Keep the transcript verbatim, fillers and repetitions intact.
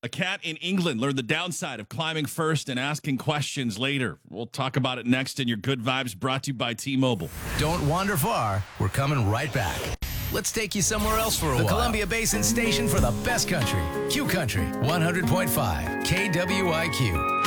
A cat in England learned the downside of climbing first and asking questions later. We'll talk about it next in your Good Vibes, brought to you by T-Mobile. Don't wander far. We're coming right back. Let's take you somewhere else for a the while. The Columbia Basin Station for the best country. Q Country, one hundred point five K W I Q.